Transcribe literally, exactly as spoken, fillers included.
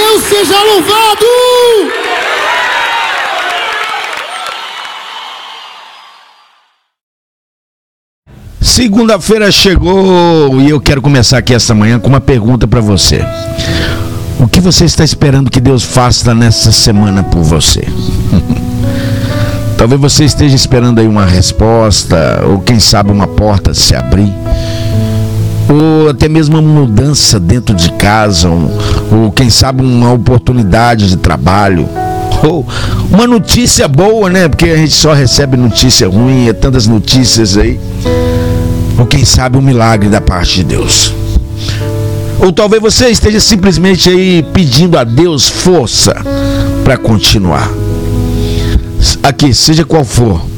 Deus seja louvado! Segunda-feira chegou e eu quero começar aqui esta manhã com uma pergunta para você. O que você está esperando que Deus faça nessa semana por você? Talvez você esteja esperando aí uma resposta, ou quem sabe uma porta se abrir, ou até mesmo uma mudança dentro de casa, ou, ou quem sabe uma oportunidade de trabalho, ou uma notícia boa, né? Porque a gente só recebe notícia ruim, é tantas notícias aí. Ou quem sabe um milagre da parte de Deus. Ou talvez você esteja simplesmente aí pedindo a Deus força para continuar. Aqui, seja qual for